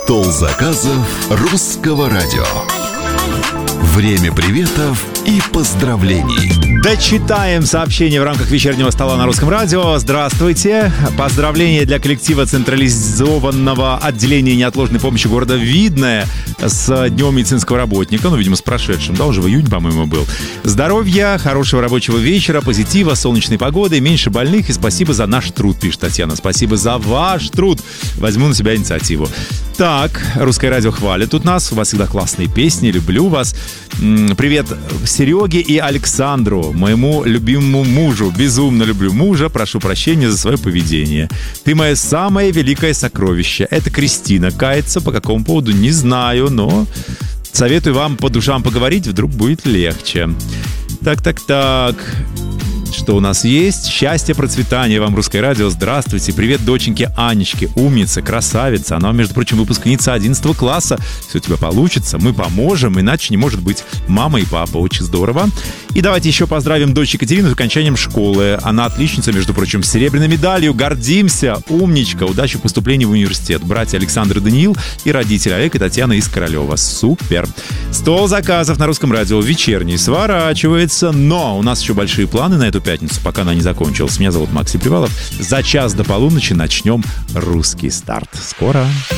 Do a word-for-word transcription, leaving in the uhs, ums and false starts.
Стол заказов русского радио. Время приветов и поздравлений. Дочитаем сообщение в рамках вечернего стола на русском радио. Здравствуйте. Поздравления для коллектива централизованного отделения неотложной помощи города Видное с Днем медицинского работника. Ну, видимо, с прошедшим. Да, уже в июне, по-моему, был. Здоровья, хорошего рабочего вечера, позитива, солнечной погоды, меньше больных. И спасибо за наш труд, пишет Татьяна. Спасибо за ваш труд. Возьму на себя инициативу. Так, русское радио хвалит тут нас. У вас всегда классные песни. Люблю вас. Привет Сереге и Александру, моему любимому мужу. Безумно люблю мужа. Прошу прощения за свое поведение. Ты мое самое великое сокровище. Это Кристина кается. По какому поводу, не знаю, но советую вам по душам поговорить. Вдруг будет легче. Так, так, так. Что у нас есть? Счастье, процветание вам, русское радио. Здравствуйте. Привет доченьке Анечке. Умница, красавица. Она, между прочим, выпускница одиннадцатого класса. Все у тебя получится. Мы поможем. Иначе не может быть. Мама и папа. Очень здорово. И давайте еще поздравим дочь Екатерину с окончанием школы. Она отличница, между прочим, с серебряной медалью. Гордимся. Умничка. Удачи в поступлении в университет. Братья Александр и Даниил и родители Олег и Татьяна из Королева. Супер. Стол заказов на русском радио вечерний сворачивается. Но у нас еще большие планы на эту пятницу, пока она не закончилась. Меня зовут Максим Привалов. За час до полуночи начнем русский старт. Скоро.